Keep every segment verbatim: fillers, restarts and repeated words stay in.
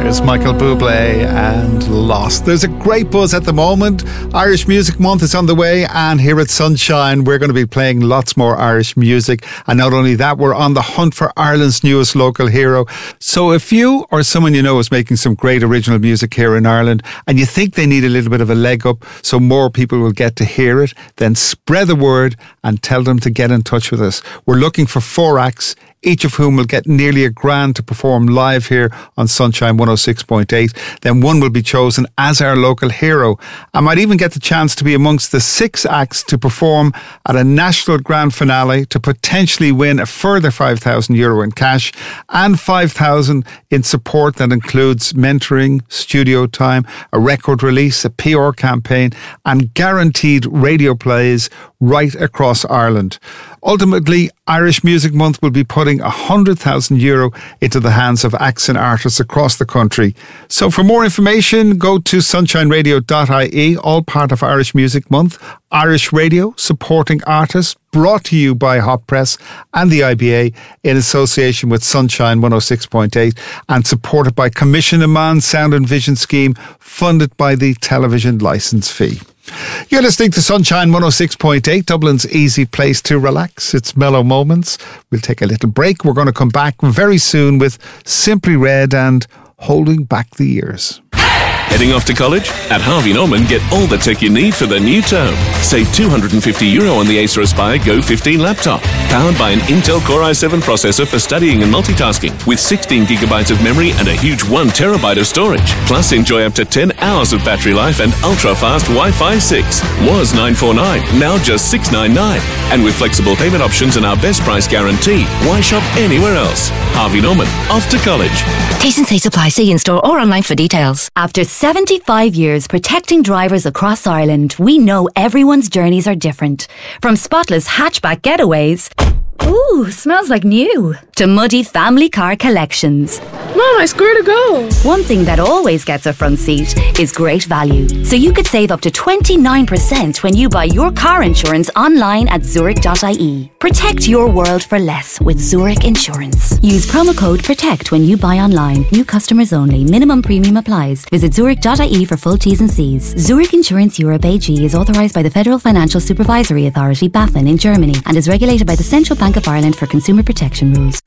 There's Michael Bublé and Lost. There's a great buzz at the moment. Irish Music Month is on the way, and here at Sunshine we're going to be playing lots more Irish music. And not only that, we're on the hunt for Ireland's newest local hero. So if you or someone you know is making some great original music here in Ireland and you think they need a little bit of a leg up so more people will get to hear it, then spread the word and tell them to get in touch with us. We're looking for four acts, each of whom will get nearly a grand to perform live here on Sunshine one oh six point eight. Then one will be chosen as our local hero. I might even get the chance to be amongst the six acts to perform at a national grand finale to potentially win a further five thousand euro in cash and five thousand in support that includes mentoring, studio time, a record release, a P R campaign and guaranteed radio plays right across Ireland. Ultimately, Irish Music Month will be putting one hundred thousand euro into the hands of acts and artists across the country. So for more information, go to sunshine radio dot I E, all part of Irish Music Month. Irish Radio, supporting artists, brought to you by Hot Press and the I B A in association with Sunshine one oh six point eight and supported by Commission Amman Sound and Vision Scheme, funded by the television licence fee. You're listening to Sunshine one oh six point eight, Dublin's easy place to relax. It's Mellow Moments. We'll take a little break. We're going to come back very soon with Simply Red and Holding Back the Years. Heading off to college? At Harvey Norman, get all the tech you need for the new term. Save two hundred fifty euro on the Acer Aspire Go fifteen laptop. Powered by an Intel Core i seven processor for studying and multitasking, with sixteen gigabytes of memory and a huge one terabyte of storage. Plus, enjoy up to ten hours of battery life and ultra-fast Wi-Fi six. Was nine forty-nine, now just six ninety-nine. And with flexible payment options and our best price guarantee, why shop anywhere else? Harvey Norman, off to college. T's and C's apply. See in-store or online for details. After seventy-five years protecting drivers across Ireland, we know everyone's journeys are different. From spotless hatchback getaways, ooh, smells like new, to muddy family car collections. Mom, I swear to go. One thing that always gets a front seat is great value. So you could save up to twenty-nine percent when you buy your car insurance online at zurich dot I E. Protect your world for less with Zurich Insurance. Use promo code PROTECT when you buy online. New customers only. Minimum premium applies. Visit zurich dot I E for full T's and C's. Zurich Insurance Europe A G is authorised by the Federal Financial Supervisory Authority, BaFin, in Germany, and is regulated by the Central Bank of Ireland for consumer protection rules.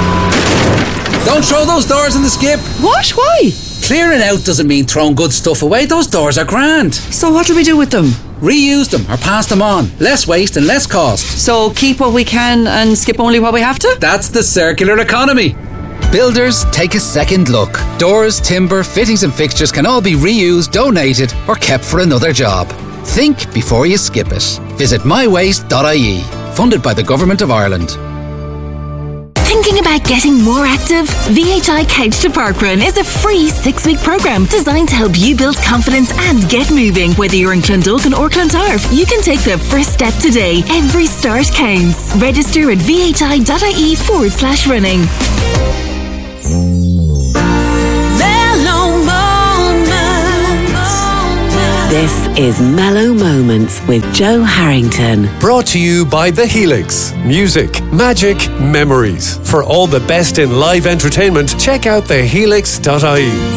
Don't throw those doors in the skip. What? Why? Clearing out doesn't mean throwing good stuff away. Those doors are grand. So what do we do with them? Reuse them or pass them on. Less waste and less cost. So keep what we can and skip only what we have to? That's the circular economy. Builders, take a second look. Doors, timber, fittings and fixtures can all be reused, donated or kept for another job. Think before you skip it. Visit my waste dot I E. Funded by the Government of Ireland. Thinking about getting more active? V H I Couch to Parkrun is a free six-week programme designed to help you build confidence and get moving. Whether you're in Clondalkin or Clontarf, you can take the first step today. Every start counts. Register at V H I dot I E forward slash running. This is Mellow Moments with Joe Harrington. Brought to you by The Helix. Music, magic, memories. For all the best in live entertainment, check out the helix dot I E.